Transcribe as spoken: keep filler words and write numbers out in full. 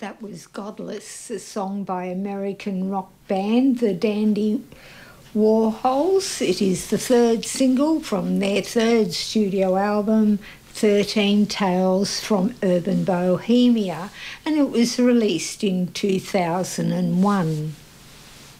That was Godless, a song by American rock band, the Dandy Warhols. It is the third single from their third studio album, thirteen Tales from Urban Bohemia, and it was released in two thousand one.